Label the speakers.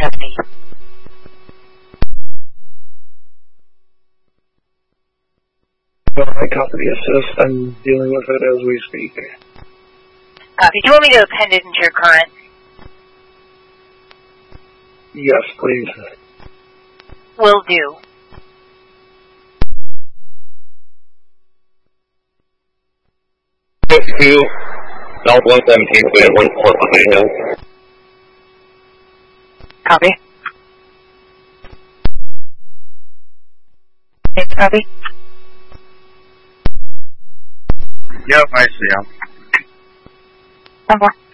Speaker 1: custody.
Speaker 2: I copy the assist. I'm dealing with it as we speak.
Speaker 1: Copy. Do you want me to append it into your current?
Speaker 2: Yes, please.
Speaker 1: Will do.
Speaker 3: Two, South 117, clear 1
Speaker 1: Copy. Copy.
Speaker 3: Yep, I see him.
Speaker 1: 10-4.